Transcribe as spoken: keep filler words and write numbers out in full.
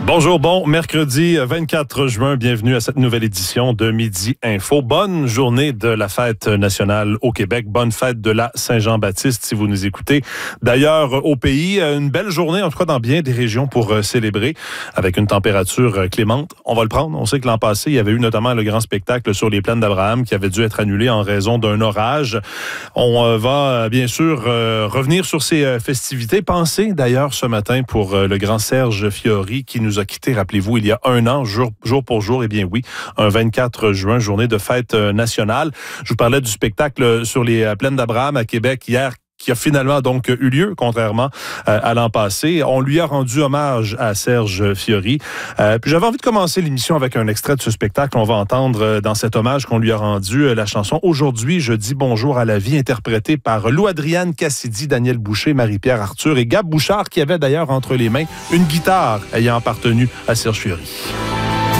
Bonjour, bon mercredi vingt-quatre juin, bienvenue à cette nouvelle édition de Midi Info. Bonne journée de la fête nationale au Québec, bonne fête de la Saint-Jean-Baptiste si vous nous écoutez. D'ailleurs, au pays, une belle journée, en tout cas dans bien des régions pour célébrer avec une température clémente. On va le prendre, on sait que l'an passé, il y avait eu notamment le grand spectacle sur les plaines d'Abraham qui avait dû être annulé en raison d'un orage. On va bien sûr revenir sur ces festivités. Pensez d'ailleurs ce matin pour le grand Serge Fiori qui nous a quitté, rappelez-vous, il y a un an, jour, jour pour jour, eh bien oui, un vingt-quatre juin, journée de fête nationale. Je vous parlais du spectacle sur les plaines d'Abraham à Québec hier, qui a finalement donc eu lieu, contrairement euh, à l'an passé. On lui a rendu hommage à Serge Fiori. Euh, puis j'avais envie de commencer l'émission avec un extrait de ce spectacle. On va entendre euh, dans cet hommage qu'on lui a rendu euh, la chanson « Aujourd'hui, je dis bonjour à la vie » interprétée par Lou Adriane Cassidy, Daniel Boucher, Marie-Pierre Arthur et Gab Bouchard qui avait d'ailleurs entre les mains une guitare ayant appartenu à Serge Fiori.